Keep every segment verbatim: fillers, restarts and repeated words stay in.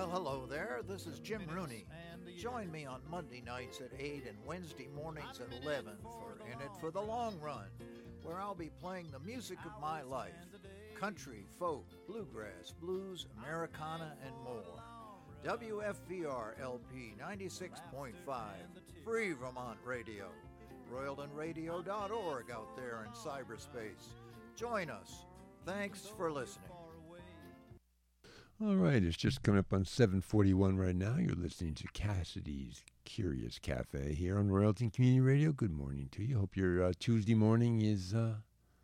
Well, hello there. This is Jim Rooney. Join me on Monday nights at eight and Wednesday mornings at eleven for In It for the Long Run, where I'll be playing the music of my life. Country, folk, bluegrass, blues, Americana, and more. W F V R L P ninety-six point five, Free Vermont Radio. Royalton Radio dot org out there in cyberspace. Join us. Thanks for listening. All right, it's just coming up on seven forty-one right now. You're listening to Cassidy's Curious Cafe here on Royalton Community Radio. Good morning to you. Hope your uh, Tuesday morning is uh,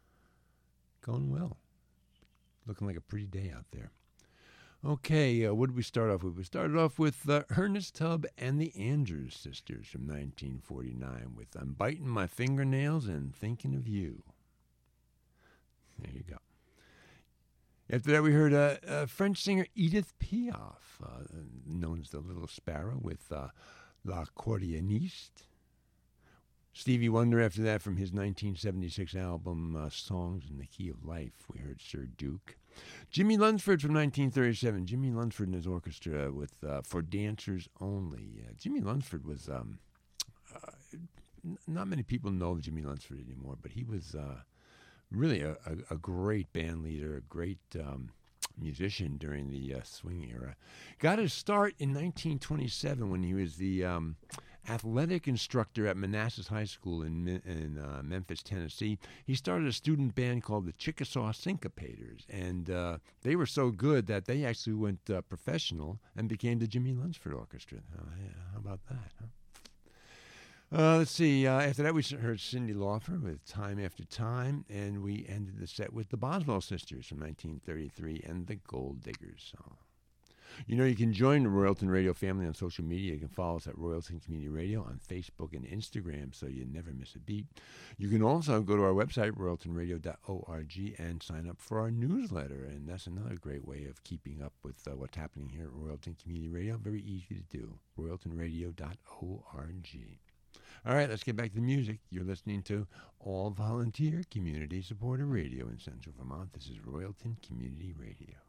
going well. Looking like a pretty day out there. Okay, uh, what did we start off with? We started off with uh, Ernest Tubb and the Andrews Sisters from nineteen forty-nine with I'm Biting My Fingernails and Thinking of You. There you go. After that, we heard uh, uh, French singer Edith Piaf, uh, known as the Little Sparrow, with uh, L'Accordéoniste. Stevie Wonder after that from his nineteen seventy-six album uh, Songs in the Key of Life. We heard Sir Duke. Jimmy Lunsford from nineteen thirty-seven. Jimmy Lunsford and his orchestra with uh, For Dancers Only. Uh, Jimmy Lunsford was, um, uh, n- not many people know Jimmy Lunsford anymore, but he was uh, really a, a, a great band leader, a great um, musician during the uh, swing era. Got his start in nineteen twenty-seven when he was the um, athletic instructor at Manassas High School in, in uh, Memphis, Tennessee. He started a student band called the Chickasaw Syncopators, and uh, they were so good that they actually went uh, professional and became the Jimmy Lunsford Orchestra. Uh, yeah, how about that, huh? Uh, let's see. Uh, after that, we heard Cyndi Lauper with Time After Time, and we ended the set with the Boswell Sisters from nineteen thirty-three and the Gold Diggers song. You know, you can join the Royalton Radio family on social media. You can follow us at Royalton Community Radio on Facebook and Instagram so you never miss a beat. You can also go to our website, Royalton Radio dot org, and sign up for our newsletter. And that's another great way of keeping up with uh, what's happening here at Royalton Community Radio. Very easy to do, Royalton Radio dot org. All right, let's get back to the music. You're listening to all volunteer community supported radio in Central Vermont. This is Royalton Community Radio.